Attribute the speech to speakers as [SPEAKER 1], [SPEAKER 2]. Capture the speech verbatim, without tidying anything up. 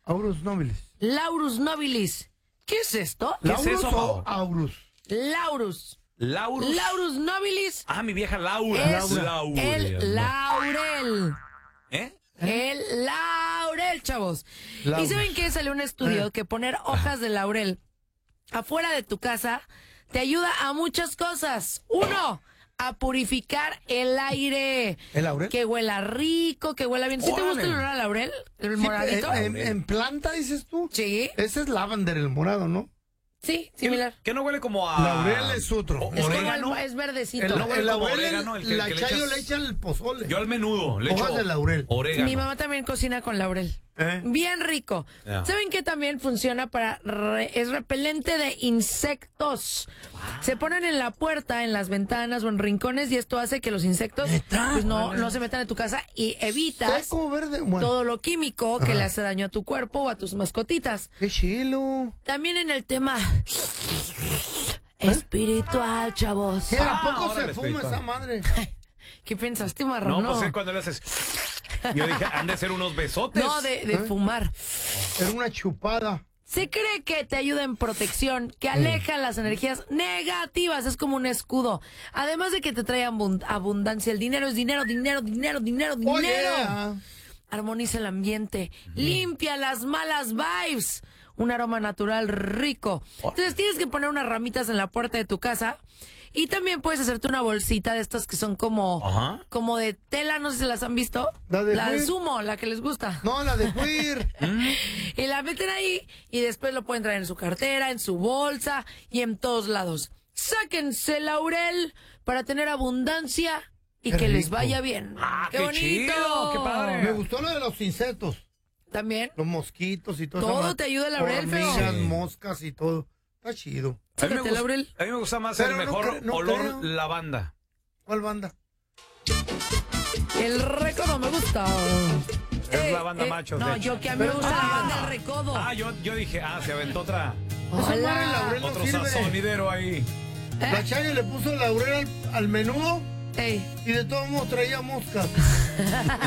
[SPEAKER 1] Aurus nobilis.
[SPEAKER 2] Laurus nobilis. ¿Qué es esto?
[SPEAKER 3] ¿Qué
[SPEAKER 1] ¿Laurus
[SPEAKER 3] es eso,
[SPEAKER 1] o
[SPEAKER 3] Mau?
[SPEAKER 1] Aurus?
[SPEAKER 2] Laurus.
[SPEAKER 3] Laurus.
[SPEAKER 2] Laurus nobilis.
[SPEAKER 3] Ah, mi vieja Laura.
[SPEAKER 2] Es
[SPEAKER 3] Laura.
[SPEAKER 2] el laurel.
[SPEAKER 3] ¿Eh?
[SPEAKER 2] El laurel, chavos.
[SPEAKER 1] Laurus.
[SPEAKER 2] ¿Y saben qué? Salió un estudio que poner hojas de laurel afuera de tu casa te ayuda a muchas cosas. Uno, a purificar el aire.
[SPEAKER 1] ¿El laurel?
[SPEAKER 2] Que huela rico, que huela bien. ¿Sí te gusta el olor a laurel? ¿El
[SPEAKER 1] Sí,
[SPEAKER 2] moradito?
[SPEAKER 1] en, en- en planta, dices tú.
[SPEAKER 2] Sí.
[SPEAKER 1] Ese es lavender, el morado, ¿no?
[SPEAKER 2] Sí, similar.
[SPEAKER 3] ¿Qué no huele como a...?
[SPEAKER 1] Laurel es otro.
[SPEAKER 3] O-
[SPEAKER 2] Es como
[SPEAKER 3] orégano.
[SPEAKER 2] el- es verdecito.
[SPEAKER 1] El,
[SPEAKER 3] no huele
[SPEAKER 1] el
[SPEAKER 3] como
[SPEAKER 1] laurel,
[SPEAKER 3] orégano, el que-
[SPEAKER 1] la
[SPEAKER 3] que le
[SPEAKER 1] chayo
[SPEAKER 3] echas-
[SPEAKER 1] le echa el pozole.
[SPEAKER 3] Yo al menudo le
[SPEAKER 1] Hojas
[SPEAKER 3] echo
[SPEAKER 1] de laurel.
[SPEAKER 3] orégano.
[SPEAKER 2] Mi mamá también cocina con laurel.
[SPEAKER 1] ¿Eh?
[SPEAKER 2] Bien rico.
[SPEAKER 3] Ya.
[SPEAKER 2] ¿Saben qué también funciona para... re- es repelente de insectos? Se ponen en la puerta, en las ventanas o en rincones y esto hace que los insectos
[SPEAKER 1] ¿Neta?
[SPEAKER 2] pues no, no se metan en tu casa y evitas
[SPEAKER 1] Seco, verde. Bueno,
[SPEAKER 2] todo lo químico que
[SPEAKER 1] Ajá.
[SPEAKER 2] le hace daño a tu cuerpo o a tus mascotitas.
[SPEAKER 1] qué chilo.
[SPEAKER 2] También en el tema espiritual, chavos.
[SPEAKER 1] ¿Qué? ¿A
[SPEAKER 3] Ah,
[SPEAKER 1] poco
[SPEAKER 3] órale,
[SPEAKER 1] se fuma
[SPEAKER 3] espiritual.
[SPEAKER 1] esa madre?
[SPEAKER 2] ¿Qué pensaste, Marrón?
[SPEAKER 3] No,
[SPEAKER 2] No,
[SPEAKER 3] pues es cuando le haces... Yo dije, han de ser unos besotes.
[SPEAKER 2] No, de, de fumar.
[SPEAKER 1] Era una chupada.
[SPEAKER 2] Se cree que te ayuda en protección, que aleja las energías negativas, es como un escudo. Además de que te trae abund- abundancia, el dinero es dinero, dinero, dinero, dinero, dinero.
[SPEAKER 1] Oye,
[SPEAKER 2] Armoniza el ambiente, limpia las malas vibes, un aroma natural rico. Entonces tienes que poner unas ramitas en la puerta de tu casa y también puedes hacerte una bolsita de estas que son como,
[SPEAKER 3] Ajá.
[SPEAKER 2] como de tela, no sé si las han visto.
[SPEAKER 1] La de
[SPEAKER 2] la de
[SPEAKER 1] Queer.
[SPEAKER 2] Sumo, la que les gusta.
[SPEAKER 1] no, la de queer.
[SPEAKER 2] Y la meten ahí y después lo pueden traer en su cartera, en su bolsa y en todos lados. Sáquense laurel para tener abundancia y
[SPEAKER 1] Qué
[SPEAKER 2] que les
[SPEAKER 1] rico.
[SPEAKER 2] vaya bien.
[SPEAKER 3] Ah, qué
[SPEAKER 2] bonito!
[SPEAKER 3] chido, qué padre.
[SPEAKER 1] Me gustó lo de los insectos.
[SPEAKER 2] También.
[SPEAKER 1] Los mosquitos y todo.
[SPEAKER 2] Todo
[SPEAKER 1] esa ma-
[SPEAKER 2] te ayuda el laurel, feo.
[SPEAKER 1] Hormigas,
[SPEAKER 3] Sí.
[SPEAKER 1] moscas y todo. Está chido.
[SPEAKER 3] A mí, me
[SPEAKER 2] Sácate,
[SPEAKER 3] gusta,
[SPEAKER 2] laurel.
[SPEAKER 3] a mí me gusta más
[SPEAKER 1] Pero
[SPEAKER 3] el
[SPEAKER 1] no
[SPEAKER 3] mejor
[SPEAKER 1] cre- no
[SPEAKER 3] olor
[SPEAKER 1] creo.
[SPEAKER 3] lavanda.
[SPEAKER 1] ¿Cuál banda?
[SPEAKER 2] El recodo me gusta.
[SPEAKER 3] Es la banda machos,
[SPEAKER 2] No,
[SPEAKER 3] de hecho.
[SPEAKER 2] yo que a mí me
[SPEAKER 1] Pero-
[SPEAKER 2] gusta la
[SPEAKER 1] Ah.
[SPEAKER 2] banda del recodo.
[SPEAKER 3] Ah, yo, yo dije, ah, se aventó otra,
[SPEAKER 1] Esa madre
[SPEAKER 2] Hola.
[SPEAKER 1] laurel no
[SPEAKER 3] otro
[SPEAKER 1] sirve.
[SPEAKER 3] sazonidero ahí.
[SPEAKER 1] La Chayo le puso laurel al, al menudo
[SPEAKER 2] Ey.
[SPEAKER 1] y de todos modos traía moscas.